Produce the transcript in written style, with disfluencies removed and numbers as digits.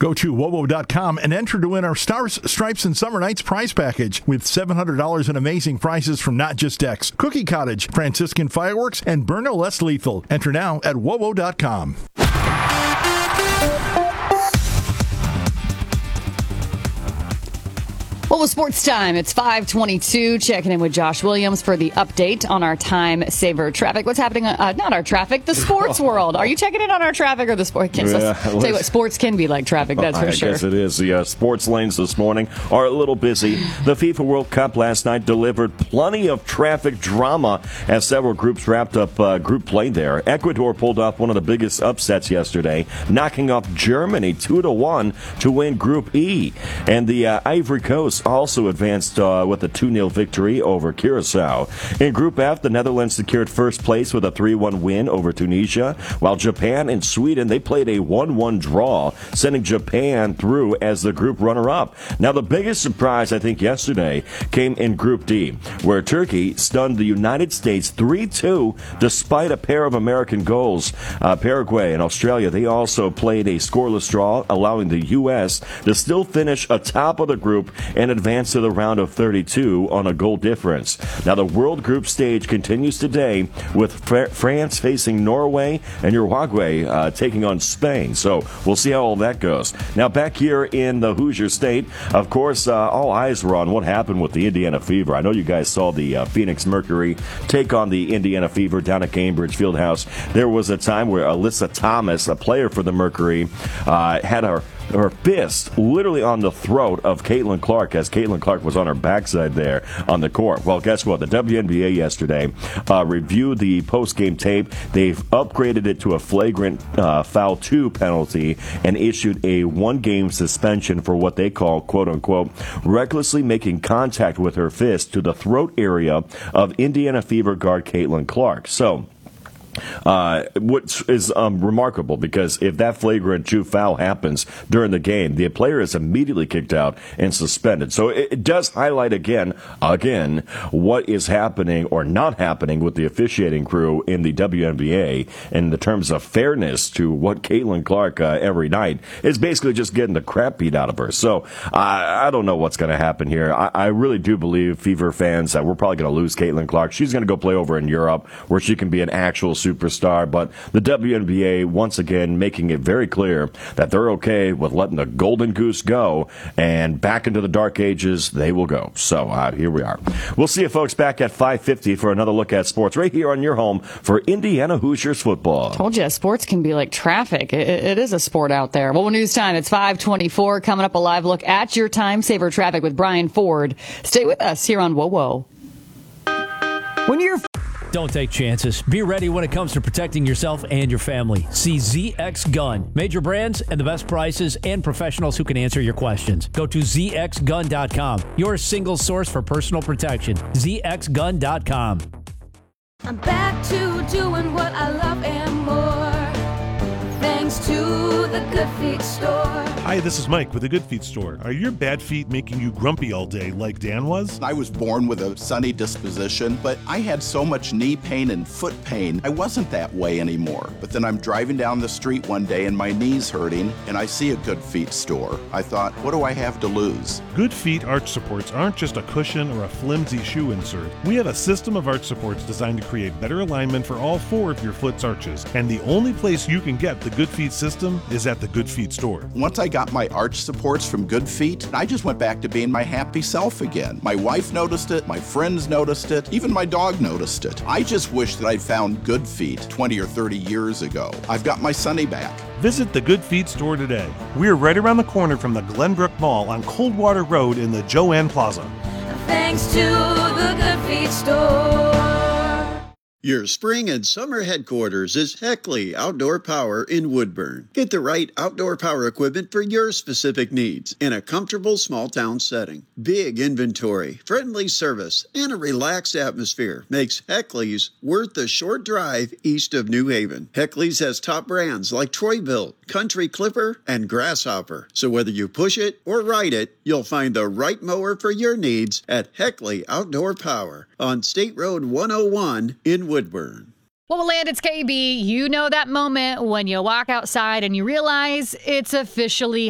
Go to wowo.com and enter to win our Stars, Stripes, and Summer Nights prize package with $700 in amazing prizes from Not Just Decks, Cookie Cottage, Franciscan Fireworks, and Bernal Less Lethal. Enter now at wowo.com. Well, with sports time, it's 5:22. Checking in with Josh Williams for the update on our time saver traffic. What's happening? Not our traffic, the sports world. Are you checking in on our traffic or the sport? Tell you what, sports can be like traffic. That's for sure. I guess it is. The sports lanes this morning are a little busy. The FIFA World Cup last night delivered plenty of traffic drama as several groups wrapped up group play there. Ecuador pulled off one of the biggest upsets yesterday, knocking off Germany 2-1 to win Group E, and the Ivory Coast also advanced with a 2-0 victory over Curacao. In Group F, the Netherlands secured first place with a 3-1 win over Tunisia, while Japan and Sweden, they played a 1-1 draw, sending Japan through as the group runner-up. Now, the biggest surprise, I think, yesterday came in Group D, where Turkey stunned the United States 3-2 despite a pair of American goals. Paraguay and Australia, they also played a scoreless draw, allowing the U.S. to still finish atop of the group and advance to the round of 32 on a goal difference. Now, the World Group stage continues today with France facing Norway and Uruguay taking on Spain. So we'll see how all that goes. Now, back here in the Hoosier State, of course, all eyes were on what happened with the Indiana Fever. I know you guys saw the Phoenix Mercury take on the Indiana Fever down at Cambridge Fieldhouse. There was a time where Alyssa Thomas, a player for the Mercury, had her fist literally on the throat of Caitlin Clark as Caitlin Clark was on her backside there on the court. Well, guess what? The WNBA yesterday reviewed the post-game tape. They've upgraded it to a flagrant foul 2 penalty and issued a 1-game suspension for what they call, quote-unquote, recklessly making contact with her fist to the throat area of Indiana Fever guard Caitlin Clark. So, what is remarkable, because if that flagrant 2 foul happens during the game, the player is immediately kicked out and suspended. So it does highlight again, what is happening or not happening with the officiating crew in the WNBA in the terms of fairness to what Caitlin Clark every night is basically just getting the crap beat out of her. So I don't know what's going to happen here. I really do believe, Fever fans, that we're probably going to lose Caitlin Clark. She's going to go play over in Europe where she can be an actual superstar, but the WNBA once again making it very clear that they're okay with letting the golden goose go, and back into the dark ages they will go. So here we are. We'll see you folks back at 5:50 for another look at sports right here on your home for Indiana Hoosiers football. Told you, sports can be like traffic. It is a sport out there. Well, news time. It's 5:24. Coming up, a live look at your time saver traffic with Brian Ford. Stay with us here on WOWO. Don't take chances. Be ready when it comes to protecting yourself and your family. See ZX Gun. Major brands and the best prices and professionals who can answer your questions. Go to zxgun.com. Your single source for personal protection. zxgun.com. I'm back to doing what I love and more. Thanks to the Good Feet store. Hi, this is Mike with the Good Feet store. Are your bad feet making you grumpy all day like Dan was? I was born with a sunny disposition, but I had so much knee pain and foot pain, I wasn't that way anymore. But then I'm driving down the street one day and my knee's hurting, and I see a Good Feet store. I thought, what do I have to lose? Good Feet arch supports aren't just a cushion or a flimsy shoe insert. We have a system of arch supports designed to create better alignment for all 4 of your foot's arches. And the only place you can get the Good Feet system is at the Good Feet store. Once I got my arch supports from Good Feet, I just went back to being my happy self again. My wife noticed it, my friends noticed it, even my dog noticed it. I just wish that I'd found Good Feet 20 or 30 years ago. I've got my Sonny back. Visit the Good Feet store today. We're right around the corner from the Glenbrook Mall on Coldwater Road in the Joanne Plaza. Thanks to the Good Feet store. Your spring and summer headquarters is Heckley Outdoor Power in Woodburn. Get the right outdoor power equipment for your specific needs in a comfortable small town setting. Big inventory, friendly service, and a relaxed atmosphere makes Heckley's worth the short drive east of New Haven. Heckley's has top brands like Troy-Bilt, Country Clipper, and Grasshopper. So whether you push it or ride it, you'll find the right mower for your needs at Heckley Outdoor Power on State Road 101 in Woodburn. Well, Land, it's KB. You know that moment when you walk outside and you realize it's officially